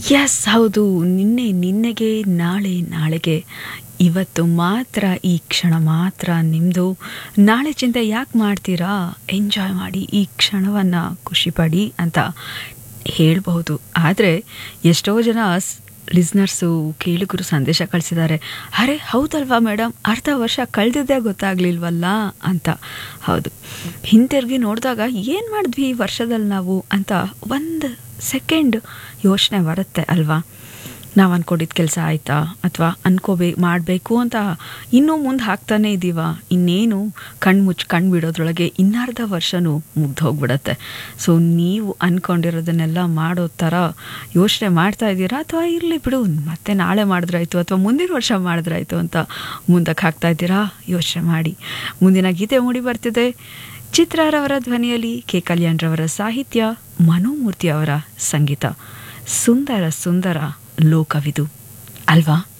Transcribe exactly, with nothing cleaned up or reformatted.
Yes ಹೌದು. ನಿನ್ನೆ ನಿನ್ನೆಗೆ, ನಾಳೆ ನಾಳೆಗೆ, ಇವತ್ತು ಮಾತ್ರ, ಈ ಕ್ಷಣ ಮಾತ್ರ ನಿಮ್ಮದು. ನಾಳೆ ಚಿಂತೆ ಯಾಕೆ ಮಾಡ್ತೀರಾ? ಎಂಜಾಯ್ ಮಾಡಿ, ಈ ಕ್ಷಣವನ್ನು ಖುಷಿಪಡಿ ಅಂತ ಹೇಳ್ಬಹುದು. ಆದರೆ ಎಷ್ಟೋ ಜನ ಲಿಸ್ನರ್ಸು ಕೇಳುಗರು ಸಂದೇಶ ಕಳಿಸಿದ್ದಾರೆ, ಅರೆ ಹೌದಲ್ವಾ ಮೇಡಮ್, ಅರ್ಧ ವರ್ಷ ಕಳೆದಿದ್ದೇ ಗೊತ್ತಾಗ್ಲಿಲ್ವಲ್ಲ ಅಂತ. ಹೌದು, ಹಿಂತಿರುಗಿ ನೋಡಿದಾಗ ಏನು ಮಾಡಿದ್ವಿ ಈ ವರ್ಷದಲ್ಲಿ ನಾವು ಅಂತ ಒಂದು ಸೆಕೆಂಡ್ ಯೋಚನೆ ಬರುತ್ತೆ ಅಲ್ವಾ. ನಾವು ಅಂದ್ಕೊಂಡಿದ್ದ ಕೆಲಸ ಆಯಿತಾ, ಅಥವಾ ಅನ್ಕೋಬೇ ಮಾಡಬೇಕು ಅಂತ ಇನ್ನೂ ಮುಂದೆ ಹಾಕ್ತಾನೇ ಇದ್ದೀವ. ಇನ್ನೇನು ಕಣ್ಣು ಮುಚ್ಚಿ ಕಣ್ಣು ಬಿಡೋದ್ರೊಳಗೆ ಇನ್ನರ್ಧ ವರ್ಷವೂ ಮುಗ್ದು ಹೋಗ್ಬಿಡತ್ತೆ. ಸೊ ನೀವು ಅಂದ್ಕೊಂಡಿರೋದನ್ನೆಲ್ಲ ಮಾಡೋ ಥರ ಯೋಚನೆ ಮಾಡ್ತಾ ಇದ್ದೀರಾ, ಅಥವಾ ಇರಲಿ ಬಿಡು ಮತ್ತೆ ನಾಳೆ ಮಾಡಿದ್ರಾಯ್ತು ಅಥವಾ ಮುಂದಿನ ವರ್ಷ ಮಾಡಿದ್ರಾಯ್ತು ಅಂತ ಮುಂದಕ್ಕೆ ಹಾಕ್ತಾ ಇದ್ದೀರಾ? ಯೋಚನೆ ಮಾಡಿ. ಮುಂದಿನ ಗೀತೆ ಮೂಡಿ ಬರ್ತಿದೆ ಚಿತ್ರರವರ ಧ್ವನಿಯಲ್ಲಿ, ಕೆ ಕಲ್ಯಾಣ್ರವರ ಸಾಹಿತ್ಯ, ಮನೋಮೂರ್ತಿ ಅವರ ಸಂಗೀತ. ಸುಂದರ ಸುಂದರ ಲೋಕವಿದು ಅಲ್ವಾ?